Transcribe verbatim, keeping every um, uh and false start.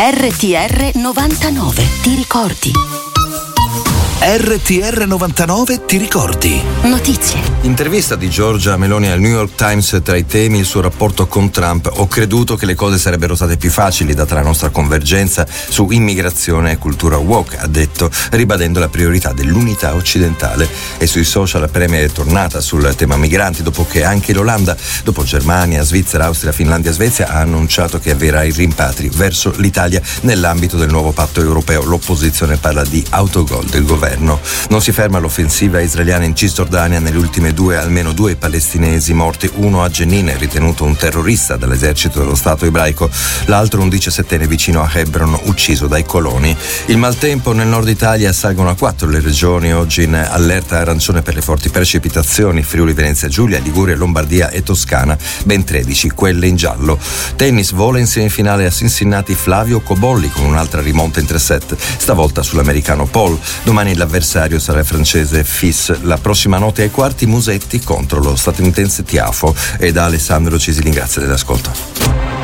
R T R novantanove, ti ricordi? R T R novantanove, ti ricordi? Notizie. Intervista di Giorgia Meloni al New York Times, tra i temi il suo rapporto con Trump. Ho creduto che le cose sarebbero state più facili data la nostra convergenza su immigrazione e cultura woke, ha detto, ribadendo la priorità dell'unità occidentale. E sui social la premier è tornata sul tema migranti dopo che anche l'Olanda, dopo Germania, Svizzera, Austria, Finlandia e Svezia, ha annunciato che avvierà i rimpatri verso l'Italia nell'ambito del nuovo patto europeo. L'opposizione parla di autogol del governo. Non si ferma l'offensiva israeliana in Cisgiordania. Nelle ultime due almeno due palestinesi morti, uno a Jenin ritenuto un terrorista dall'esercito dello Stato ebraico, l'altro un diciassettenne vicino a Hebron ucciso dai coloni. Il maltempo nel nord Italia, salgono a quattro le regioni oggi in allerta arancione per le forti precipitazioni: Friuli, Venezia Giulia, Liguria, Lombardia e Toscana, ben tredici quelle in giallo. Tennis, vola in semifinale a Cincinnati Flavio Cobolli con un'altra rimonta in tre set, stavolta sull'americano Paul. Domani l'avversario sarà il francese Fils. La prossima notte ai quarti Musetti contro lo statunitense Tiafo. E da Alessandro ci si ringrazia dell'ascolto.